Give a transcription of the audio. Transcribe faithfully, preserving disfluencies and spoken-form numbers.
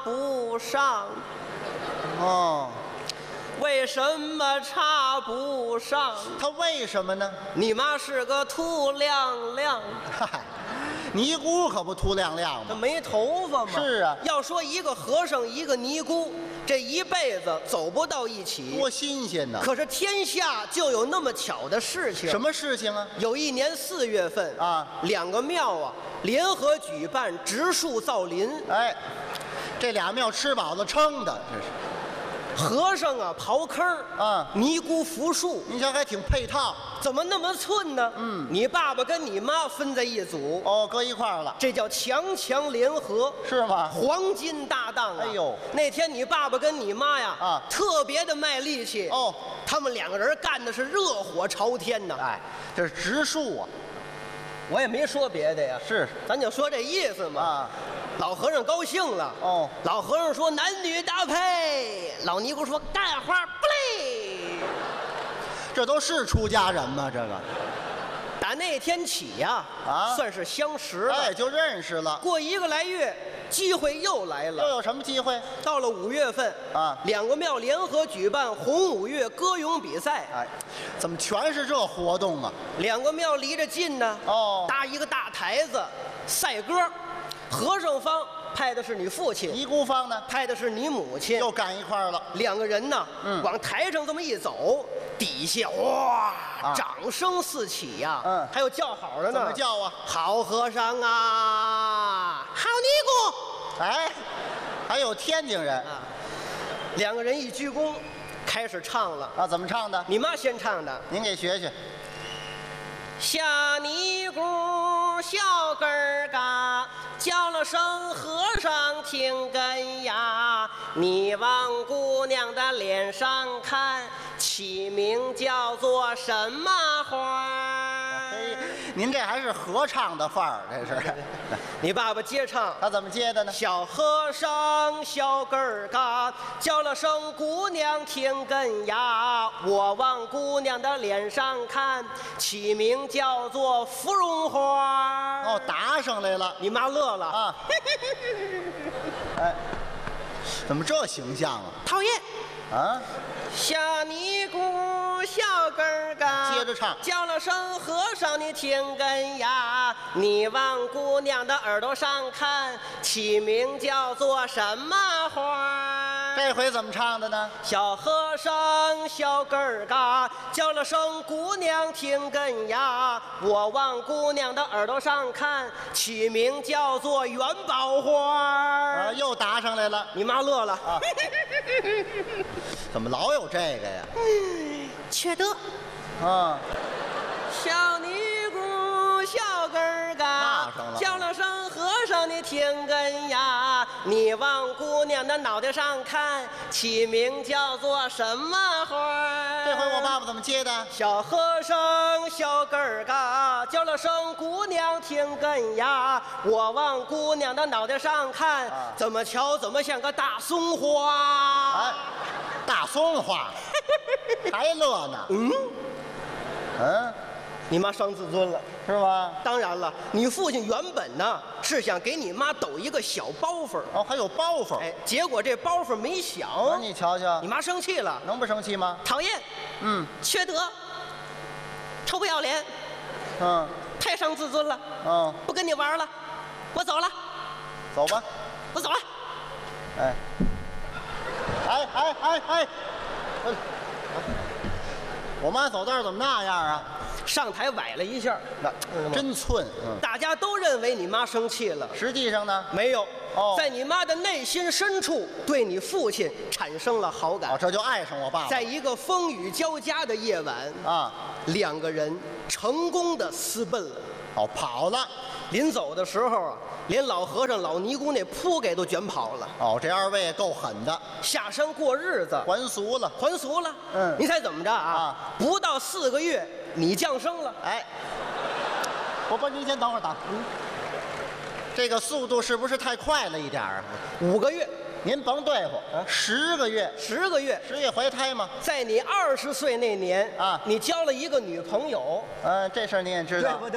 不上。 哦， 为什么插不上？ 他为什么呢？ 你妈是个秃亮亮， 嗨，尼姑可不秃亮亮吗？ 她没头发吗？ 是啊， 要说一个和尚一个尼姑，这一辈子走不到一起， 多新鲜呢！ 可是天下就有那么巧的事情。 什么事情啊？ 有一年四月份啊， 两个庙啊联合举办植树造林。 哎，这俩庙吃饱了撑的，这是。 和尚啊刨坑啊， 尼姑扶树， 你瞧还挺配套。 怎么那么寸呢？ 嗯， 你爸爸跟你妈分在一组， 哦，搁一块儿了， 这叫强强联合， 是吗？ 黄金搭档啊！ 哎呦， 那天你爸爸跟你妈呀， 啊， 特别的卖力气哦， 他们两个人干的是热火朝天呐！ 哎，这是植树啊， 我也没说别的呀， 是， 咱就说这意思嘛。 啊， 老和尚高兴了， 哦， 老和尚说男女搭配，老尼姑说干花不累。 这都是出家人吗？这个， 打那天起呀， 啊， 算是相识了， 哎，就认识了。 过一个来月，机会又来了。 又有什么机会？ 到了五月份啊， 两个庙联合举办红五月歌咏比赛。 哎，怎么全是这活动啊？ 两个庙离着近呢， 哦， 搭一个大台子赛歌。和尚方派的是你父亲， 尼姑方呢派的是你母亲， 又赶一块儿了。 两个人呢， 嗯， 往台上这么一走，底下哇， 啊， 掌声四起呀， 嗯， 还有叫好的呢。 怎么叫啊？ 好和尚啊，好尼姑。 哎，还有天津人啊，两个人一鞠躬，开始唱了啊，怎么唱的？ 你妈先唱的， 您给学学。 小尼姑小根儿嘎，叫了声和尚听根呀。你往姑娘的脸上看，起名叫做什么花？ 嘿，您这还是合唱的范儿，这是。 你爸爸接唱， 他怎么接的呢？ 小和尚小根儿嘎，叫了声姑娘听根呀。我往姑娘的脸上看，起名叫做芙蓉花。 哦，答上来了。 你妈乐了啊！哎，怎么这形象啊？ 讨厌啊！ 小尼姑小根儿嘎， 接着唱， 叫了声和尚你听根呀。你往姑娘的耳朵上看，起名叫做什么花？ 这回怎么唱的呢？ 小和尚小根儿嘎，叫了声姑娘听根呀。我往姑娘的耳朵上看，起名叫做元宝花。 啊，又答上来了。 你妈乐了啊！怎么老有这个呀？ 缺德啊！ 小尼姑小根儿嘎，叫了声和尚你听根呀。你往姑娘的脑袋上看，起名叫做什么花？ 这回我爸爸怎么接的？ 小和尚小根儿嘎，叫了声姑娘听根呀。我往姑娘的脑袋上看， 啊， 怎么瞧怎么像个大松花。 哎，大松花，还乐呢。 嗯嗯， 你妈伤自尊了是吗？ 当然了，你父亲原本呢是想给你妈抖一个小包袱。 哦，还有包袱。 哎，结果这包袱没响。 那你瞧瞧， 你妈生气了， 能不生气吗？ 讨厌， 嗯， 缺德，臭不要脸， 嗯， 太伤自尊了。 嗯， 不跟你玩了，我走了。 走吧。 我走了。 哎，哎哎哎哎，我我妈走道怎么那样啊？ 上台崴了一下， 那真寸。嗯， 大家都认为你妈生气了， 实际上呢， 没有。 哦， 在你妈的内心深处，对你父亲产生了好感。 哦，这就爱上我爸爸。 在一个风雨交加的夜晚啊， 两个人成功的私奔了。 哦，跑了。 临走的时候啊，连老和尚、老尼姑那铺给都卷跑了。 哦，这二位够狠的， 下山过日子， 还俗了， 还俗了。 嗯， 你猜怎么着啊？ 啊， 不到四个月，你降生了。 哎，我不，您先等会儿，等。嗯，这个速度是不是太快了一点儿啊？ 五个月， 您甭对付， 啊， 十个月， 十个月， 十月怀胎吗？ 在你二十岁那年啊， 你交了一个女朋友。 嗯、呃，这事儿您也知道。 对不对？